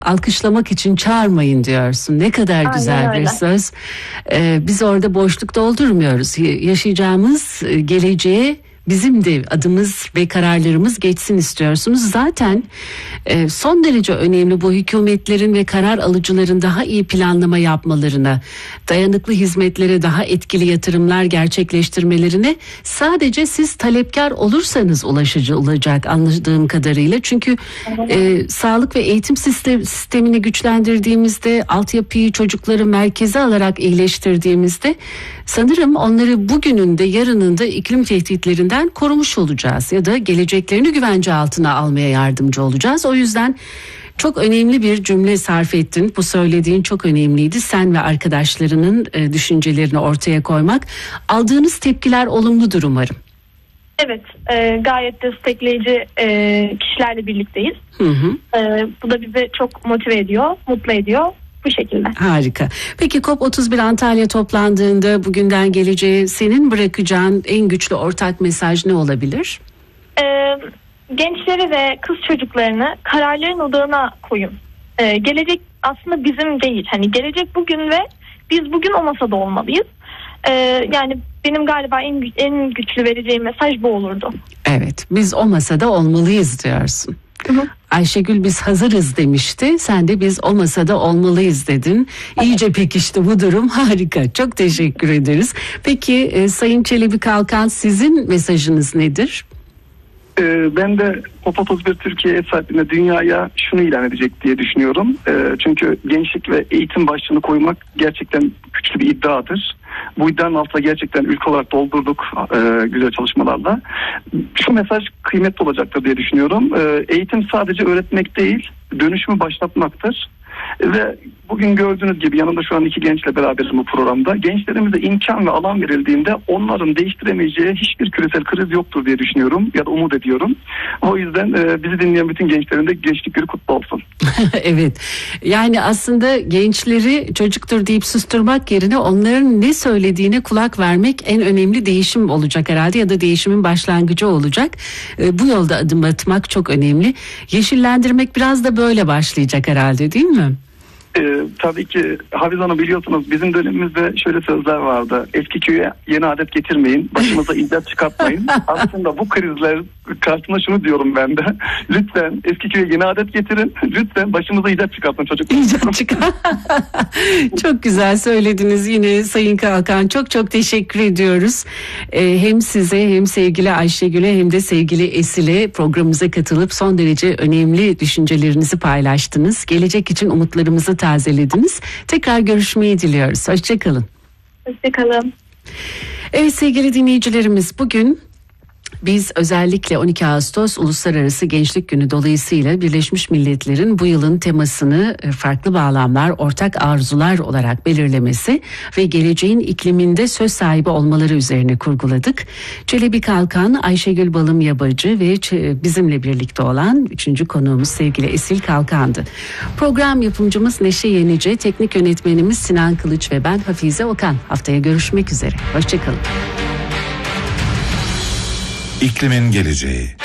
alkışlamak için çağırmayın diyorsun. Ne kadar güzel bir söz. Biz orada boşluk doldurmuyoruz. Yaşayacağımız geleceğe bizim de adımız ve kararlarımız geçsin istiyorsunuz. Zaten son derece önemli bu hükümetlerin ve karar alıcıların daha iyi planlama yapmalarına, dayanıklı hizmetlere daha etkili yatırımlar gerçekleştirmelerine sadece siz talepkar olursanız ulaşıcı olacak anladığım kadarıyla. Çünkü sağlık ve eğitim sistemini güçlendirdiğimizde, altyapıyı çocukları merkeze alarak iyileştirdiğimizde sanırım onları bugünün de yarının da iklim tehditlerinden korumuş olacağız ya da geleceklerini güvence altına almaya yardımcı olacağız. O yüzden çok önemli bir cümle sarf ettin. Bu söylediğin çok önemliydi. Sen ve arkadaşlarının düşüncelerini ortaya koymak. Aldığınız tepkiler olumludur umarım. Evet, gayet destekleyici kişilerle birlikteyiz. Bu da bizi çok motive ediyor, mutlu ediyor. Bu şekilde. Harika. Peki COP31 Antalya toplandığında bugünden geleceğe senin bırakacağın en güçlü ortak mesaj ne olabilir? Gençleri ve kız çocuklarını kararların odağına koyun. Gelecek aslında bizim değil. Hani gelecek bugün ve biz bugün o masada olmalıyız. Yani benim galiba en güçlü vereceğim mesaj bu olurdu. Evet, biz o masada olmalıyız diyorsun. Ayşegül biz hazırız demişti. Sen de biz o masada olmalıyız dedin. İyice pekişti bu durum. Harika. Çok teşekkür ederiz. Peki Sayın Çelebi Kalkan, sizin mesajınız nedir? Ben de COP31 Türkiye ev sahipliğinde dünyaya şunu ilan edecek diye düşünüyorum. Çünkü gençlik ve eğitim başlığını koymak gerçekten güçlü bir iddiadır. Bu iddianın altına gerçekten ülke olarak doldurduk güzel çalışmalarla. Şu mesaj kıymetli olacaktır diye düşünüyorum. Eğitim sadece öğretmek değil, dönüşümü başlatmaktır. Ve bugün gördüğünüz gibi yanımda şu an 2 gençle beraberim bu programda. Gençlerimize imkan ve alan verildiğinde onların değiştiremeyeceği hiçbir küresel kriz yoktur diye düşünüyorum ya da umut ediyorum. O yüzden bizi dinleyen bütün gençlerin de Gençlik Günü kutlu olsun. Evet. Yani aslında gençleri çocuktur deyip susturmak yerine onların ne söylediğine kulak vermek en önemli değişim olacak herhalde ya da değişimin başlangıcı olacak. Bu yolda adım atmak çok önemli. Yeşillendirmek biraz da böyle başlayacak herhalde, değil mi? Tabii ki Hafize Hanım, biliyorsunuz bizim dönemimizde şöyle sözler vardı. Eski köye yeni adet getirmeyin, başımıza icat çıkartmayın. Aslında bu krizler karşısında şunu diyorum ben de. Lütfen eski köye yeni adet getirin. Lütfen başımıza icat çıkartın çocuklar. İcat çıkar. Çok güzel söylediniz yine Sayın Kalkan. Çok çok teşekkür ediyoruz. Hem size hem sevgili Ayşegül'e hem de sevgili Esil'e programımıza katılıp son derece önemli düşüncelerinizi paylaştınız. Gelecek için umutlarımızı tazelediniz. Tekrar görüşmeyi diliyoruz. Hoşçakalın. Hoşçakalın. Evet sevgili dinleyicilerimiz, bugün biz özellikle 12 Ağustos Uluslararası Gençlik Günü dolayısıyla Birleşmiş Milletler'in bu yılın temasını farklı bağlamlar, ortak arzular olarak belirlemesi ve geleceğin ikliminde söz sahibi olmaları üzerine kurguladık. Çelebi Kalkan, Ayşegül Balım Yabacı ve bizimle birlikte olan 3. konuğumuz sevgili Esil Kalkan'dı. Program yapımcımız Neşe Yenice, teknik yönetmenimiz Sinan Kılıç ve ben Hafize Okan. Haftaya görüşmek üzere. Hoşçakalın. İklimin geleceği.